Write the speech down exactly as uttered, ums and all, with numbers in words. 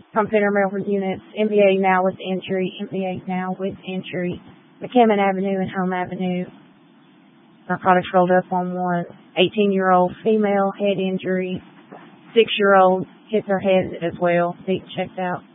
Trump Center, Melbourne units, M B A now with injury, M B A now with injury, McCammon Avenue and Home Avenue. Narcotics rolled up on one. eighteen-year-old female, head injury. Six-year-old hits her head as well. Feet checked out.